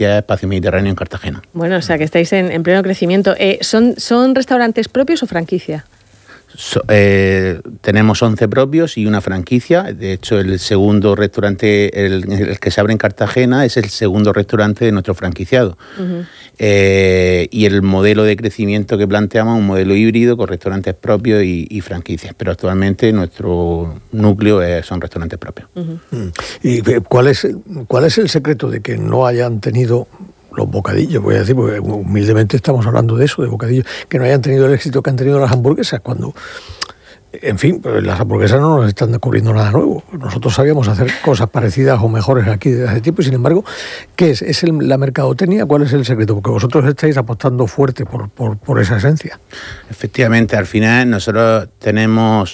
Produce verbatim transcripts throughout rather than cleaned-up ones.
Andalucía Espacio Mediterráneo en Cartagena. Bueno, o sea que estáis en, en pleno crecimiento. Eh, ¿son, ¿Son restaurantes propios o franquicia? So, eh, tenemos once propios y una franquicia. De hecho, el segundo restaurante, el, el que se abre en Cartagena, es el segundo restaurante de nuestro franquiciado. Uh-huh. Eh, y el modelo de crecimiento que planteamos es un modelo híbrido con restaurantes propios y, y franquicias. Pero actualmente nuestro núcleo es, son restaurantes propios. Uh-huh. ¿Y cuál es, cuál es el secreto de que no hayan tenido los bocadillos, voy a decir, porque humildemente estamos hablando de eso, de bocadillos, que no hayan tenido el éxito que han tenido las hamburguesas, cuando, en fin, pues las hamburguesas no nos están descubriendo nada nuevo. Nosotros sabíamos hacer cosas parecidas o mejores aquí desde hace tiempo, y sin embargo, ¿qué es? ¿Es el, la mercadotecnia? ¿Cuál es el secreto? Porque vosotros estáis apostando fuerte por, por, por esa esencia. Efectivamente, al final nosotros tenemos,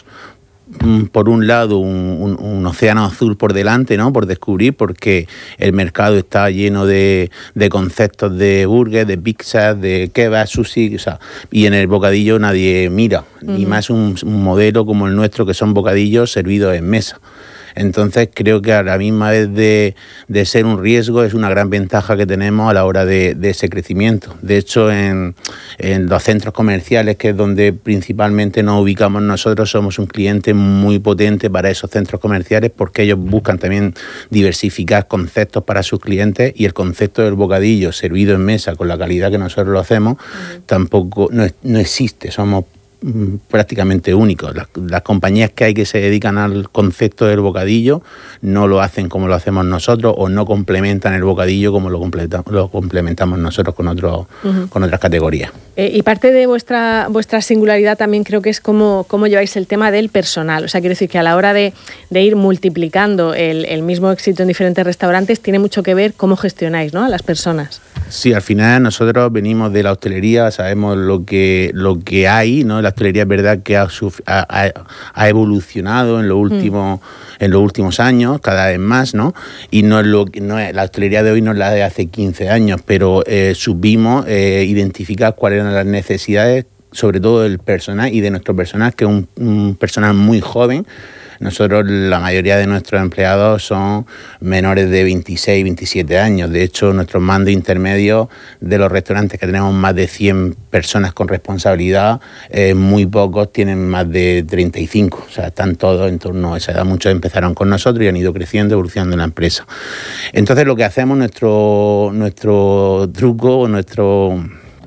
por un lado, un, un, un océano azul por delante, ¿no? Por descubrir, porque el mercado está lleno de, de conceptos de burgers, de pizzas, de kebab, sushi, o sea, y en el bocadillo nadie mira, uh-huh. ni más un, un modelo como el nuestro, que son bocadillos servidos en mesa. Entonces creo que a la misma vez de, de ser un riesgo, es una gran ventaja que tenemos a la hora de, de ese crecimiento. De hecho, en, en los centros comerciales, que es donde principalmente nos ubicamos nosotros, somos un cliente muy potente para esos centros comerciales, porque ellos buscan también diversificar conceptos para sus clientes, y el concepto del bocadillo servido en mesa con la calidad que nosotros lo hacemos, uh-huh. tampoco no, no existe. Somos prácticamente únicos. Las, las compañías que hay que se dedican al concepto del bocadillo no lo hacen como lo hacemos nosotros, o no complementan el bocadillo como lo, completa, lo complementamos nosotros con, otro, uh-huh. con otras categorías. Eh, y parte de vuestra vuestra singularidad también creo que es cómo, cómo lleváis el tema del personal. O sea, quiero decir que a la hora de, de ir multiplicando el, el mismo éxito en diferentes restaurantes, tiene mucho que ver cómo gestionáis, ¿no?, a las personas. Sí, al final nosotros venimos de la hostelería, sabemos lo que, lo que hay, ¿no? La hostelería es verdad que ha, ha, ha evolucionado en los últimos, mm. en los últimos años, cada vez más, ¿no? Y no es lo no es, la hostelería de hoy no es la de hace quince años, pero eh, supimos eh, identificar cuáles eran las necesidades, sobre todo del personal y de nuestro personal, que es un, un personal muy joven. Nosotros, la mayoría de nuestros empleados son menores de veintiséis, veintisiete años. De hecho, nuestros mandos intermedios de los restaurantes, que tenemos más de cien personas con responsabilidad, eh, muy pocos tienen más de treinta y cinco. O sea, están todos en torno a esa edad. Muchos empezaron con nosotros y han ido creciendo, evolucionando en la empresa. Entonces, lo que hacemos, nuestro, nuestro truco, nuestro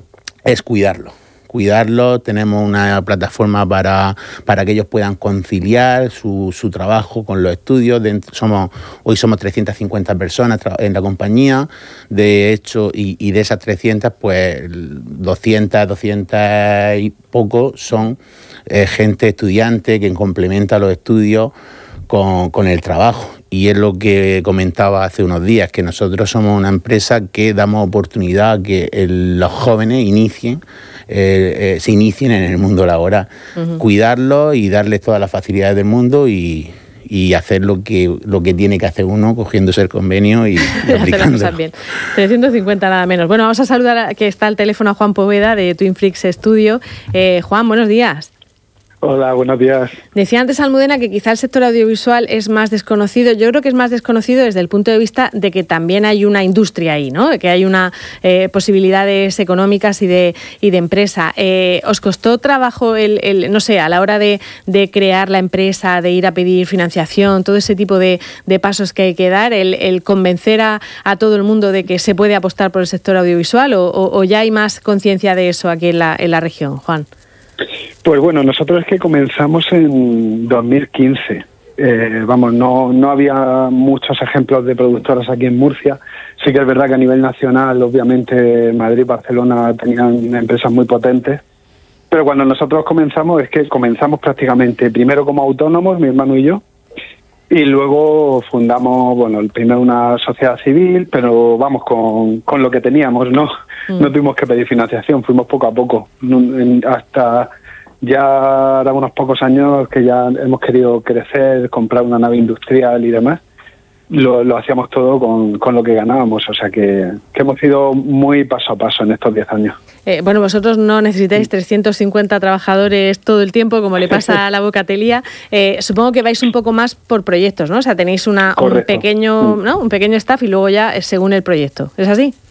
es cuidarlo. cuidarlo, tenemos una plataforma para, para que ellos puedan conciliar su, su trabajo con los estudios. Dentro, somos, hoy somos trescientas cincuenta personas en la compañía, de hecho, y, y de esas trescientas, pues doscientas, doscientas y poco son eh, gente estudiante que complementa los estudios con, con el trabajo. Y es lo que comentaba hace unos días, que nosotros somos una empresa que damos oportunidad a que el, los jóvenes inicien, eh, eh, se inicien en el mundo laboral. Uh-huh. Cuidarlos y darles todas las facilidades del mundo y, y hacer lo que, lo que tiene que hacer uno, cogiéndose el convenio y, y aplicándolo. Bien. trescientos cincuenta nada menos. Bueno, vamos a saludar, a, que está al teléfono, a Juan Poveda de Twin Flix Studio. Eh, Juan, buenos días. Hola, buenos días. Decía antes Almudena que quizá el sector audiovisual es más desconocido. Yo creo que es más desconocido desde el punto de vista de que también hay una industria ahí, ¿no? Que hay una eh, posibilidades económicas y de y de empresa. Eh, ¿Os costó trabajo el, el no sé, a la hora de, de crear la empresa, de ir a pedir financiación, todo ese tipo de, de pasos que hay que dar, el, el convencer a, a todo el mundo de que se puede apostar por el sector audiovisual, o, o, o ya hay más conciencia de eso aquí en la, en la región, Juan? Pues bueno, nosotros es que comenzamos en dos mil quince. Eh, vamos, no, no había muchos ejemplos de productoras aquí en Murcia. Sí que es verdad que a nivel nacional, obviamente, Madrid, Barcelona tenían empresas muy potentes. Pero cuando nosotros comenzamos, es que comenzamos prácticamente primero como autónomos, mi hermano y yo, y luego fundamos, bueno, primero una sociedad civil, pero vamos, con, con lo que teníamos, ¿no? Mm. No tuvimos que pedir financiación, fuimos poco a poco, hasta ya hará unos pocos años que ya hemos querido crecer, comprar una nave industrial y demás. Lo, lo hacíamos todo con, con lo que ganábamos, o sea que, que hemos ido muy paso a paso en estos diez años. Eh, bueno, vosotros no necesitáis trescientos cincuenta trabajadores todo el tiempo, como le pasa a la Bocatelía. Eh, supongo que vais un poco más por proyectos, ¿no? O sea, tenéis una, un pequeño, ¿no? un pequeño staff y luego ya según el proyecto. ¿Es así?